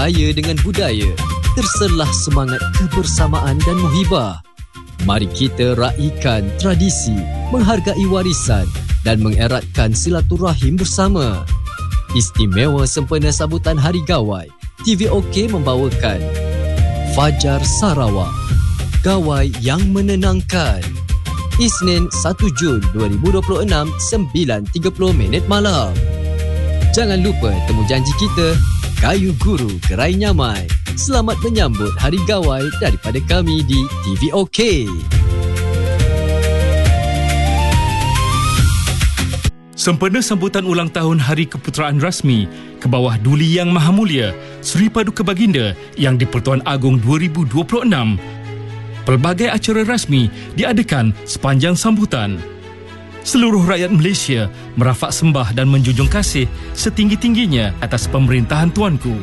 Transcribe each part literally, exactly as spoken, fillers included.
kaya dengan budaya, terselah semangat kebersamaan dan muhibah. Mari kita raikan tradisi, menghargai warisan dan mengeratkan silaturahim bersama. Istimewa sempena sambutan Hari Gawai, T V OK membawakan Fajar Sarawak, Gawai yang menenangkan. Isnin satu Jun dua ribu dua puluh enam, sembilan tiga puluh minit malam. Jangan lupa temu janji kita, Kayu Guru Gerai Nyamai. Selamat menyambut Hari Gawai daripada kami di T V OK. Sempena sambutan ulang tahun Hari Keputeraan Rasmi ke bawah Duli Yang Maha Mulia Seri Paduka Baginda Yang di-Pertuan Agong dua ribu dua puluh enam, pelbagai acara rasmi diadakan sepanjang sambutan. Seluruh rakyat Malaysia merafak sembah dan menjunjung kasih setinggi-tingginya atas pemerintahan Tuanku.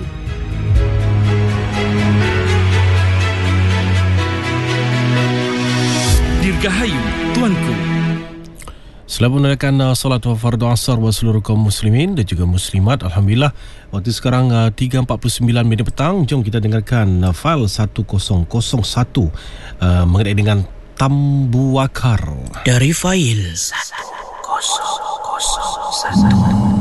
Dirgahayu Tuanku. Selamat menunaikan uh, solat fardu asar buat seluruh kaum muslimin dan juga muslimat. Alhamdulillah, waktu sekarang uh, tiga empat puluh sembilan minit petang. Jom kita dengarkan uh, file seribu satu uh, mengenai dengan Tambuwakar. Dari file seribu satu.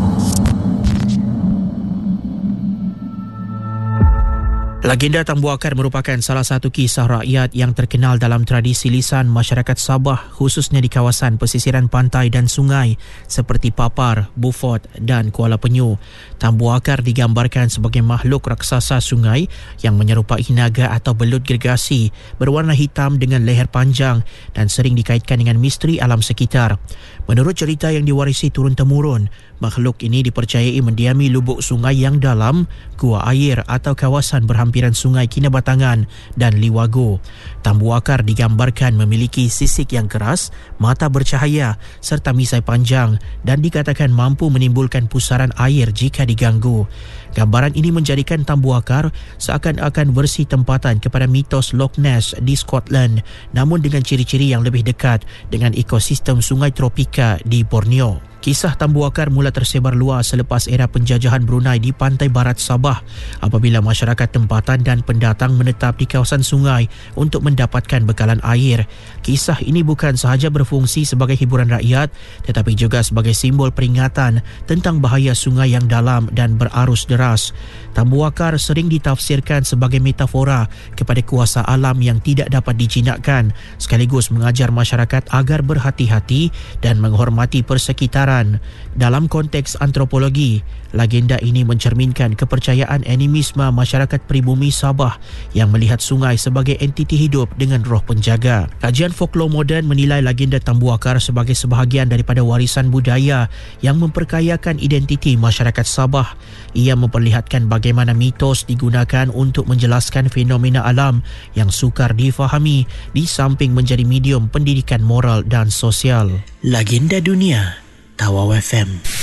Legenda Tambuwakar merupakan salah satu kisah rakyat yang terkenal dalam tradisi lisan masyarakat Sabah, khususnya di kawasan pesisiran pantai dan sungai seperti Papar, Beaufort dan Kuala Penyu. Tambuwakar digambarkan sebagai makhluk raksasa sungai yang menyerupai naga atau belut gergasi berwarna hitam dengan leher panjang dan sering dikaitkan dengan misteri alam sekitar. Menurut cerita yang diwarisi turun-temurun, makhluk ini dipercayai mendiami lubuk sungai yang dalam, gua air atau kawasan berhampiran sungai Kinabatangan dan Liwago. Tambuwakar digambarkan memiliki sisik yang keras, mata bercahaya serta misai panjang dan dikatakan mampu menimbulkan pusaran air jika diganggu. Gambaran ini menjadikan Tambuwakar seakan-akan versi tempatan kepada mitos Loch Ness di Scotland, namun dengan ciri-ciri yang lebih dekat dengan ekosistem sungai tropika di Borneo. Kisah Tambuwakar mula tersebar luas selepas era penjajahan Brunei di pantai barat Sabah apabila masyarakat tempatan dan pendatang menetap di kawasan sungai untuk mendapatkan bekalan air. Kisah ini bukan sahaja berfungsi sebagai hiburan rakyat tetapi juga sebagai simbol peringatan tentang bahaya sungai yang dalam dan berarus deras. Tambuwakar sering ditafsirkan sebagai metafora kepada kuasa alam yang tidak dapat dijinakkan sekaligus mengajar masyarakat agar berhati-hati dan menghormati persekitaran. Dalam konteks antropologi, legenda ini mencerminkan kepercayaan animisme masyarakat pribumi Sabah yang melihat sungai sebagai entiti hidup dengan roh penjaga. Kajian folklor moden menilai legenda Tambuwakar sebagai sebahagian daripada warisan budaya yang memperkayakan identiti masyarakat Sabah. Ia memperlihatkan bagaimana mitos digunakan untuk menjelaskan fenomena alam yang sukar difahami di samping menjadi medium pendidikan moral dan sosial. Legenda Dunia, Tawau F M.